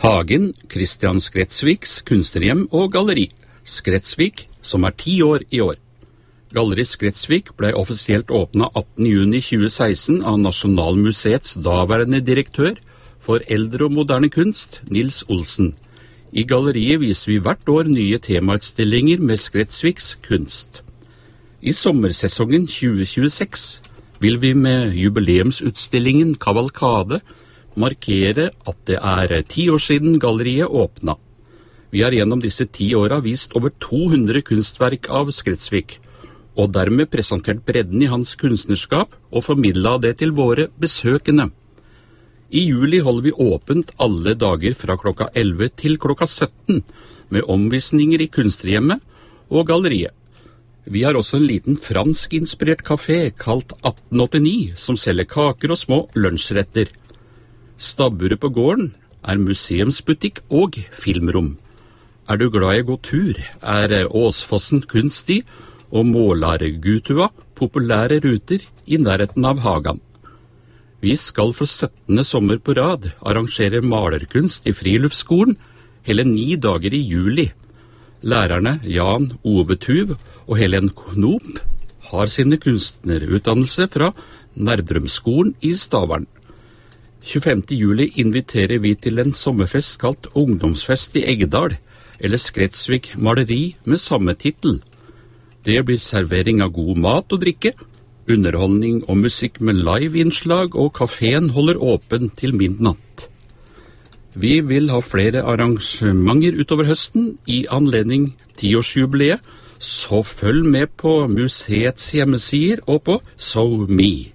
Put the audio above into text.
Hagen, Christian Skretsviks kunstnerhjem og galleri. Skretsvik, som er 10 år i år. Galleri Skretsvik ble offisielt åpnet 18. juni 2016 av Nasjonalmuseets daværende direktør for eldre og moderne kunst, Nils Olsen. I galleriet viser vi hvert år nye temautstillinger med Skretsviks kunst. I sommersesongen 2026 vil vi med jubileumsutstillingen Kavalkade markere at det er 10 år siden galleriet åpnet. Vi har gjennom disse 10 årene vist over 200 kunstverk av Skretsvik, og dermed presentert bredden i hans kunstnerskap og formidlet det til våre besøkende. I juli holder vi åpent alle dager fra klokka 11 til klokka 17 med omvisninger i kunstnerhjemmet og galleriet. Vi har også en liten fransk-inspirert kafé kalt 1889 som selger kaker og små lunsjretter. Stabburet på gården er museumsbutikk og filmrom. Er du glad i å gå tur, er Åsfossen kunststi og Målargutua populære ruter i nærheten av Hagan. Vi skal for 17. sommer på rad arrangere malerkunst i friluftsskolen hele 9 dager i juli. Lærerne Jan Ove Tuv og Helen Knop har sine kunstnerutdannelse fra Nerdrumskolen i Stavern. 25. juli inviterer vi til en sommerfest kalt Ungdomsfest i Eggedal, eller Skretsvik maleri med samme titel. Det blir servering av god mat og drikke, underholdning og musikk med live-innslag, og kaféen holder åpen til midnatt. Vi vil ha flere arrangementer utover høsten i anledning 10-årsjubileet, så følg med på museets hjemmesider og på SoMe.